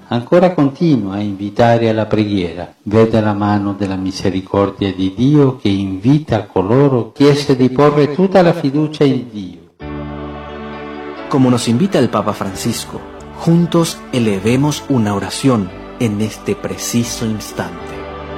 ancora continua a invitare alla preghiera. Vede la mano della misericordia di Dio che invita coloro che chiese di porre tutta la fiducia in Dio. Como nos invita el Papa Francisco, juntos elevemos una oración en este preciso instante.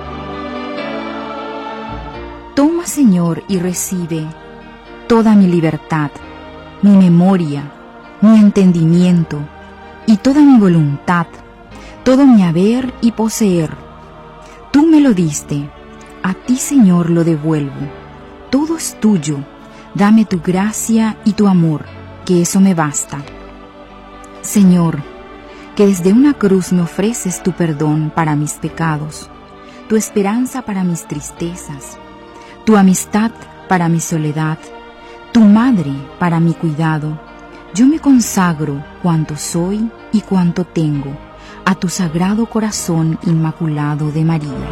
Toma, Señor, y recibe toda mi libertad, mi memoria, mi entendimiento y toda mi voluntad, todo mi haber y poseer. Tú me lo diste, a ti, Señor, lo devuelvo. Todo es tuyo, dame tu gracia y tu amor, que eso me basta. Señor, que desde una cruz me ofreces tu perdón para mis pecados, tu esperanza para mis tristezas, tu amistad para mi soledad, tu madre para mi cuidado. Yo me consagro cuanto soy y cuanto tengo a tu sagrado corazón inmaculado de María.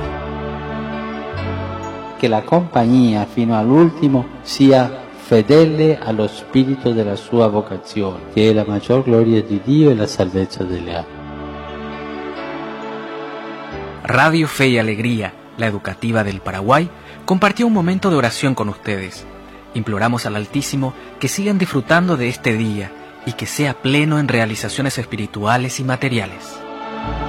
Che la compagnia fino all'ultimo sia fedele allo spirito della sua vocazione, che è la maggior gloria di Dio e la salvezza delle anime. Radio Fe y Alegría, la educativa del Paraguay, compartió un momento de oración con ustedes. Imploramos al Altísimo que sigan disfrutando de este día y que sea pleno en realizaciones espirituales y materiales.